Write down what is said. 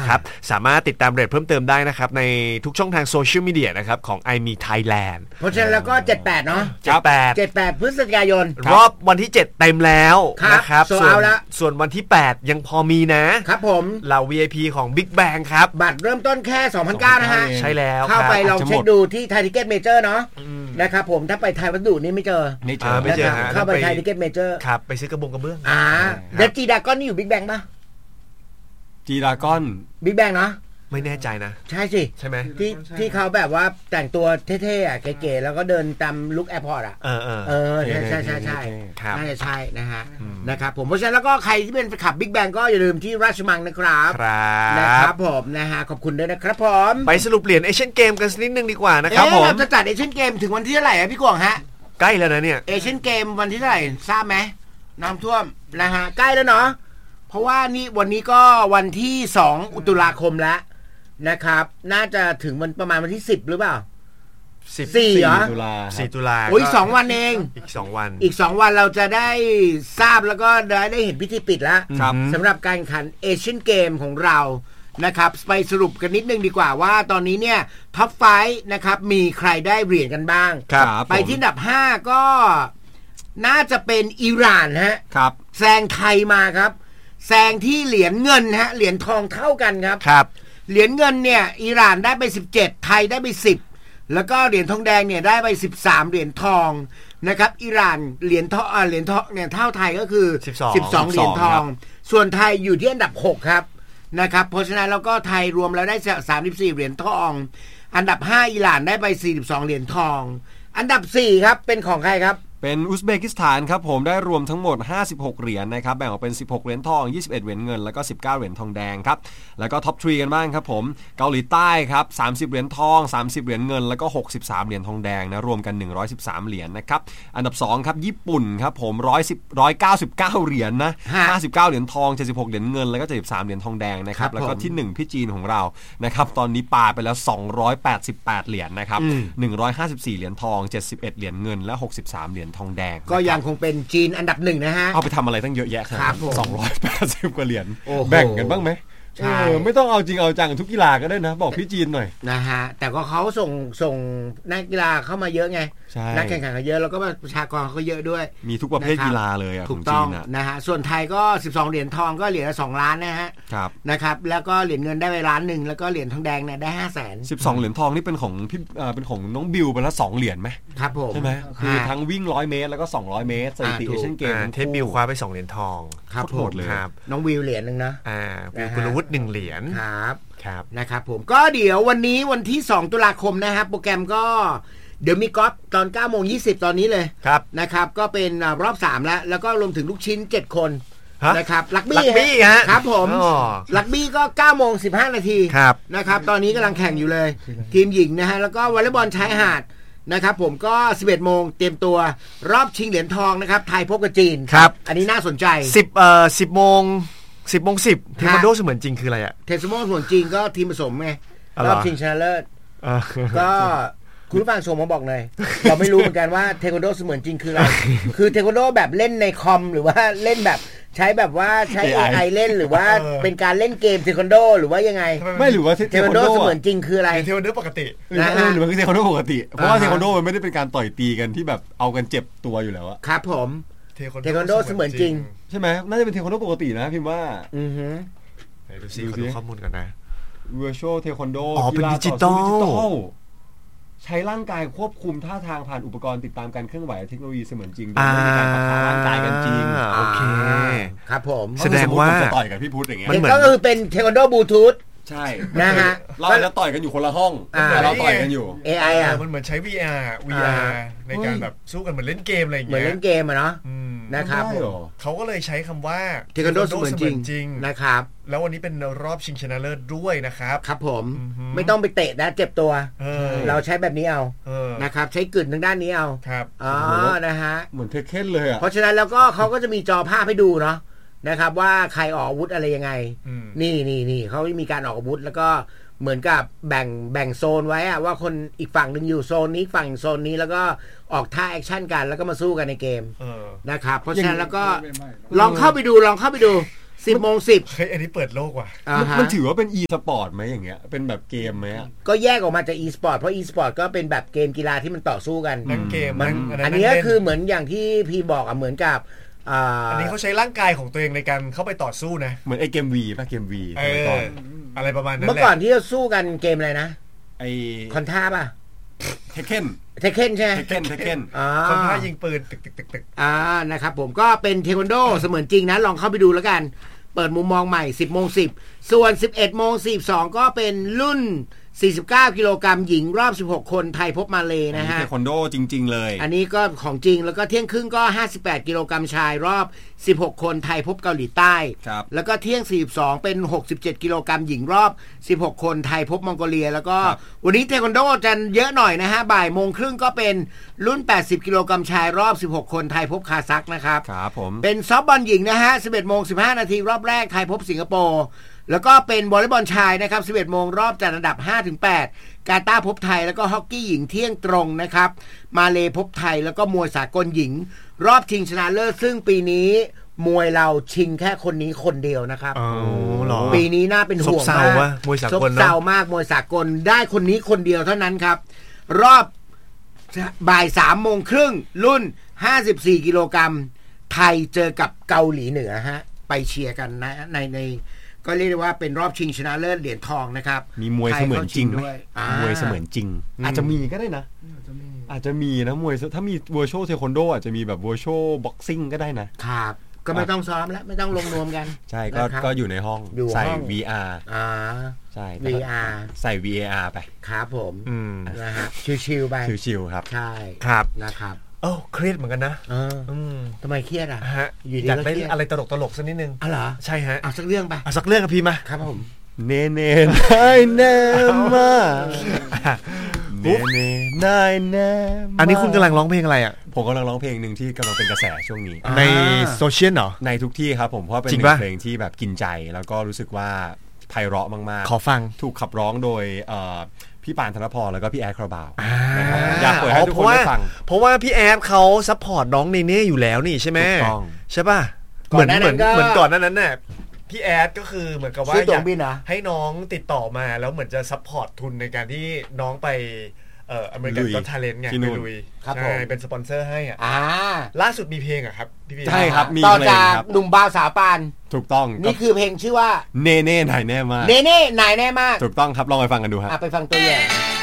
นะครับสามารถติดตามเรทเพิ่มเติมได้นะครับในทุกช่องทางโซเชียลมีเดียนะครับของ iMe Thailand เพราะฉะนั้นแล้วก็78เนาะ78พฤศจิกายนรอบวันที่7เต็มแล้วนะครับส่วนวันที่8ยังพอมีนะครับผมเหล่า VIP ของ Big Bang ครับบัตรเริ่มต้นแค่ 2,900 นะฮะใช่แล้วเข้าไปลองเช็คดูที่ไทยทิเก็ตเมเจอร์เนาะนะครับผมถ้าไปไทยวัสดุนี่ไม่เจอเข้าไปไทยทิเก็ตเมเจอร์ครับไปซื้อกระเบื้องเดจีดากอนนี่อยู่ Big Bang ป่ะจีดากอน Big Bang เนาะไม่แน่ใจนะใช่สิใช่ไหมที่เขาแบบว่าแต่งตัวเท่ๆอ่ะเก๋ๆแล้วก็เดินตามลุคแอร์พอร์ตอ่ะใช่น่าจะใช่นะฮะนะครับผมเพราะฉะนั้นแล้วก็ใครที่เป็นขับ Big Bang ก็อย่าลืมที่ราชมังนะครับนะครับผมนะฮะขอบคุณด้วยนะครับผมไปสรุปเหรียญเอเชียนเกมกันนิดนึงดีกว่านะครับผมเราจะจัดเอเชียนเกมถึงวันที่เท่าไหร่พี่กวางฮะใกล้แล้วนะเนี่ยเอเชียนเกมวันที่เท่าไหร่ทราบไหมน้ำท่วมนะฮะใกล้แล้วเนาะเพราะว่านี่วันนี้ก็วันที่2ตุลาคมแล้วนะครับน่าจะถึงวันประมาณวันที่10หรือเปล่า4เหรอ 4ตุลาโอ้ย2วันเองอีก2 วันเราจะได้ทราบแล้วก็ได้เห็นพิธีปิดแล้วสำหรับการแข่งขันเอเชียนเกมของเรานะครับไปสรุปกันนิดนึงดีกว่าว่าตอนนี้เนี่ยท็อป5นะครับมีใครได้เหรียญกันบ้างไปที่อันดับ5ก็น่าจะเป็นอิหร่านฮะแซงไทยมาครับแซงที่เหรียญเงินฮะเหรียญทองเท่ากันครับเหรียญเงินเนี่ยอิหร่านได้ไป17ไทยได้ไป10แล้วก็เหรียญทองแดงเนี่ยได้ไป13เหรียญทองนะครับอิหร่านเหรียญทองเนี่ยเท่าไทยก็คือ12เหรียญทองส่วนไทยอยู่ที่อันดับ6ครับนะครับเพราะฉะนั้นแล้วก็ไทยรวมแล้วได้34เหรียญทองอันดับ5อิหร่านได้ไป42เหรียญทองอันดับ4ครับเป็นของใครครับเป็นอุซเบกิสถานครับผมได้รวมทั้งหมด56เหรียญนะครับแบ่งออกเป็น16เหรียญทอง21เหรียญเงินแล้วก็19เหรียญทองแดงครับแล้วก็ท็อป3กันบ้างครับผมเกาหลีใต้ครับ30เหรียญทอง30เหรียญเงินแล้วก็63เหรียญทองแดงนะรวมกัน113เหรียญนะครับอันดับ2ครับญี่ปุ่นครับผม199เหรียญนะ59เหรียญทอง76เหรียญเงินแล้วก็73เหรียญทองแดงนะครับแล้วก็ที่1พี่จีนของเรานะครับตอนนี้ปาไปแล้ว288เหรียญนะครับ154เหรียญทอง71เหรียญเงินและ63เหรียญทองแดงก็ยังคงเป็นจีนอันดับ1นะฮะเอาไปทำอะไรตั้งเยอะแยะครับ280กว่าเหรียญแบ่งกันบ้างไหมไม่ต้องเอาจริงเอาจังทุกกีฬาก็ได้นะบอกพี่จีนหน่อยนะฮะแต่ก็เขาส่งนักกีฬาเข้ามาเยอะไงนักแข่งขันเขาเยอะแล้วก็ประชากรเขาเยอะด้วยมีทุกประเภทกีฬาเลยอ่ะของจีนนะฮะส่วนไทยก็12เหรียญทองก็เหรียญละ2ล้านนะฮะนะครับแล้วก็เหรียญเงินได้ไป1ล้านแล้วก็เหรียญทองแดงเนี่ยได้500,000 12เหรียญทองนี่เป็นของพี่เป็นของน้องบิวไปละ2เหรียญไหมครับผมใช่ไหมคือทั้งวิ่ง100เมตรแล้วก็200เมตรสถิติเอเชียนเกมเทปบิวคว้าไป2เหรียญทองครับโหดเลยน้องวิวเหรียญนึงนะวิวกุลวุฒิ1เหรียญครับนะครับผมก็เดี๋ยววันนี้วันที่2ตุลาคมนะครับโปรแกรมก็เดี๋ยวมีกอล์ฟตอน 9:20 ตอนนี้เลยนะครับก็เป็นรอบ3แล้วก็รวมถึงลูกชิ้น7คนนะครับลักบี้ฮะครับผมลักบี้ก็ 9:15 นาทีนะครับตอนนี้กำลังแข่งอยู่เลยทีมหญิงนะฮะแล้วก็วอลเลย์บอลชายหาดนะครับผมก็ 11 โมงเตรียมตัวรอบชิงเหรียญทองนะครับไทยพบกับจีนอันนี้น่าสนใจ 10 โมง 10 เทควันโดเสมือนจริงคืออะไรอะเทควันโดเสมือนจริงก็ทีมผสมไงรอบชิงชนะเลิศก็คุณผู้ฟังส่งมาบอกหน่อยเราไม่รู้เหมือนกันว่าเทควันโดเสมือนจริงคืออะไรคือเทควันโดแบบเล่นในคอมหรือว่าเล่นแบบใช้แบบว่าใช้ AI เล่นหรือว่าเป็นการเล่นเกมเทควันโดหรือว่ายังไงไม่หรือว่าเทควันโดเสมือนจริงคืออะไรเทควันโดปกติหรือว่าคือเทควันโดปกติเพราะว่าเทควันโดมันไม่ได้เป็นการต่อยตีกันที่แบบเอากันเจ็บตัวอยู่แล้วอะครับผมเทควันโดเสมือนจริงใช่ไหมน่าจะเป็นเทควันโดปกตินะพิมพ์ว่าดูซิดูข้อมูลกันนะ Virtual Taekwondo เป็นดิจิตอลใช้ร่างกายควบคุมท่าทางผ่านอุปกรณ์ติดตามการเคลื่อนไหวเทคโนโลยีเสมือนจริงโดยไม่มีการปะทะร่างกายกันจริงโอเคครับผมแสดงว่าจะต่อยกับพี่พุทธอย่างเงี้ยก็คือเป็นเทควันโดบลูทูธใช่นะฮะเราจะต่อยกันอยู่คนละห้องแต่เราต่อยกันอยู่ AI อ่ะมันเหมือนใช้ VR ในการแบบสู้กันเหมือนเล่นเกมอะไรอย่างเงี้ยเหมือนเล่นเกมอะเนาะนะครับเขาก็เลยใช้คำว่าเทควันโดเสมือนจริงนะครับแล้ววันนี้เป็นรอบชิงชนะเลิศด้วยนะครับครับผมไม่ต้องไปเตะนะเจ็บตัวเราใช้แบบนี้เอานะครับใช้กึ่นทางด้านนี้เอาครับนะฮะเหมือนเทคเคนเลยอ่ะเพราะฉะนั้นแล้วก็เขาก็จะมีจอภาพให้ดูเนาะนะครับว่าใครออกอาวุธอะไรยังไงนี่เขามีการออกอาวุธแล้วก็เหมือนกับแบ่งโซนไว้อะว่าคนอีกฝั่งหนึ่งอยู่โซนนี้ฝั่งโซนนี้แล้วก็ออกท่าแอคชั่นกันแล้วก็มาสู้กันในเกมนะครับเพราะฉะนั้นแล้วก็ลองเข้าไปดู 10 โมง 10 เฮ้ยอันนี้เปิดโลกว่ะมันถือว่าเป็น e-sport ไหมอย่างเงี้ยเป็นแบบเกมไหมอะก็แยกออกมาจาก e-sport เพราะ e-sport ก็เป็นแบบเกมกีฬาที่มันต่อสู้กันนั่งเกมอันนี้คือเหมือนอย่างที่พี่บอกเหมือนกับอันนี้เขาใช้ร่างกายของตัวเองในการเข้าไปต่อสู้นะเหมือนไอ้เกม V ป่ะเกม V ก่อนอะไรประมาณนั้นเมื่อก่อนที่จะสู้กันเกมอะไรนะไอ้คอนท่าป่ะเทคเก้นใช่ไหมเทคเก้นคอนท่ายิงปืนตึกนะครับผมก็เป็นเทควันโดเสมือนจริงนะลองเข้าไปดูแล้วกันเปิดมุมมองใหม่ 10 โมง 10ส่วน 11 โมง 42ก็เป็นรุ่น49 กิโลกรัมหญิงรอบ16คนไทยพบมาเลนะฮะเทควันโดจริงๆเลยอันนี้ก็ของจริงแล้วก็เที่ยงครึ่งก็58กิโลกรัมชายรอบ16คนไทยพบเกาหลีใต้แล้วก็เที่ยง42เป็น67กิโลกรัมหญิงรอบ16คนไทยพบมองโกเลียแล้วก็วันนี้เทควันโดจะเยอะหน่อยนะฮะบ่ายโมงครึ่งก็เป็นรุ่น80กิโลกรัมชายรอบ16คนไทยพบคาซัคนะครับครับผมเป็นซอฟต์บอลหญิงนะฮะ 11:15 นาทีรอบแรกไทยพบสิงคโปร์แล้วก็เป็นวอลเลย์บอลชายนะครับ 11 โมงรอบจัดอันดับ 5-8 กาตาร์พบไทยแล้วก็ฮอกกี้หญิงเที่ยงตรงนะครับมาเลพบไทยแล้วก็มวยสากลหญิงรอบชิงชนะเลิศซึ่งปีนี้มวยเราชิงแค่คนนี้คนเดียวนะครับปีนี้น่าเป็นห่วงมากมวยสากลเศร้ามากมวยสากลได้คนนี้คนเดียวเท่านั้นครับรอบบ่าย 3 โมงครึ่งรุ่น54กิโลกรัมไทยเจอกับเกาหลีเหนือฮะไปเชียร์กันนะในก็เรียกได้ว่าเป็นรอบชิงชนะเลิศเหรียญทองนะครับมีมวยเสมือนจริงด้วยมวยเสมือนจริงอาจจะมีก็ได้นะอาจจะมีนะมวยถ้ามี virtual taekwondo อาจจะมีแบบ virtual boxing ก็ได้นะครับก็ไม่ต้องซ้อมแล้วไม่ต้องลงนวมกันใช่ก็อยู่ในห้องใส่ VR ใช่ VR ใส่ VAR ไปครับผมนะฮะชิวๆไปชิวๆครับใช่ครับนะครับเครียดเหมือนกันนะทำไมเครียดอ่ะฮะอยากได้อะไรตลกสักนิดนึงเหรอใช่ฮะเอาสักเรื่องไปสักเรื่องกับพี่มาครับผมเนได้แน่มาเนได้แน่อันนี้คุณกำลังร้องเพลงอะไรอ่ะผมกำลังร้องเพลงหนึ่งที่กำลังเป็นกระแสช่วงนี้ในโซเชียลเหรอในทุกที่ครับผมเพราะเป็นเพลงที่แบบกินใจแล้วก็รู้สึกว่าไพเราะมากๆขอฟังถูกขับร้องโดยพี่ปานธนพรแล้วก็พี่แอดคาราบาวอยากเปิดให้ทุกคนได้ฟังเพราะว่าพี่แอดเขาซัพพอร์ตน้องเนเน่อยู่แล้วนี่ใช่ไหมใช่ป่ะเหมือนก่อนนั้นน่ะพี่แอดก็คือเหมือนกับว่าอยากให้น้องติดต่อมาแล้วเหมือนจะซัพพอร์ตทุนในการที่น้องไปอเมริกันก็ทาเลนต์ไงไปลุยใช่เป็นสปอนเซอร์ให้ล่าสุดมีเพลงอะครับพี่ใช่ครับมีต่อจากหนุ่มบ่าวสาวปานถูกต้องนี่คือเพลงชื่อว่าเน่เน่ไหนแน่มากเน่เน่ไหนแน่มากถูกต้องครับลองไปฟังกันดูครับไปฟังตัวอย่าง